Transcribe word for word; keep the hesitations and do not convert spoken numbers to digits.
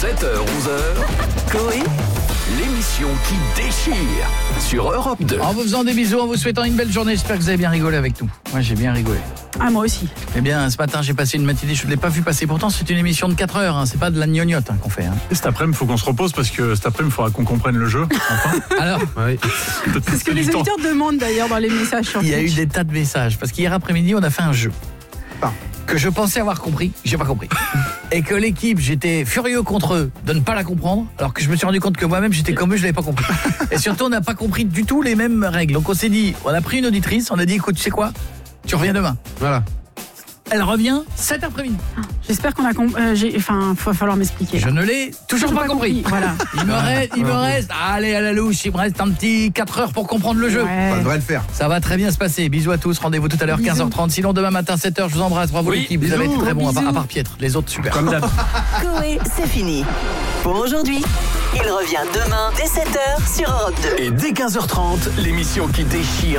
sept heures onze heures, Coé, l'émission qui déchire sur Europe deux. En vous faisant des bisous, en vous souhaitant une belle journée, j'espère que vous avez bien rigolé avec nous. Moi, j'ai bien rigolé. Ah, moi aussi. Eh bien, ce matin, j'ai passé une matinée, je ne l'ai pas vu passer. Pourtant, c'est une émission de quatre heures, hein. C'est pas de la gnognotte hein, qu'on fait. Hein. Et cet après-midi, il faut qu'on se repose parce que cet après-midi, il faudra qu'on comprenne le jeu. Enfin. Alors, oui. C'est ce que les auditeurs demandent d'ailleurs dans les messages sur il y a eu Twitch. des tas de messages. Parce qu'hier après-midi, on a fait un jeu. Ah. Que je pensais avoir compris, j'ai pas compris. Et que l'équipe, j'étais furieux contre eux de ne pas la comprendre, alors que je me suis rendu compte que moi-même, j'étais comme eux, je l'avais pas compris. Et surtout, on n'a pas compris du tout les mêmes règles. Donc on s'est dit, on a pris une auditrice, on a dit, écoute, tu sais quoi, tu reviens demain. Voilà. Elle revient cet après-midi. J'espère qu'on a compris. Euh, j'ai... Enfin, il va falloir m'expliquer. Je ne l'ai toujours pas, pas compris. compris. Voilà. Il me reste, il me reste, allez à la louche, il me reste un petit quatre heures pour comprendre le jeu. Ouais. Ça devrait le faire. Ça va très bien se passer. Bisous à tous. Rendez-vous tout à l'heure, Bisous. quinze heures trente. Sinon, demain matin, sept heures, je vous embrasse. Bravo Oui, l'équipe. Vous bisous. avez été très bons, à part, Bisous. à part Pietre. Les autres, super. Comme d'hab. Coé, c'est fini. Pour aujourd'hui, il revient demain dès sept heures sur Europe deux. Et dès quinze heures trente, l'émission qui déchire